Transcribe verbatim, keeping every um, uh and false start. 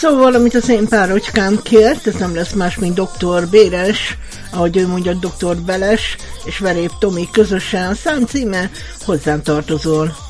Szóval, amit az én párocskám kért, ez nem lesz más, mint doktor Béres, ahogy ő mondja, doktor Beles és Verép Tomi közösen. A szám címe Hozzám tartozol.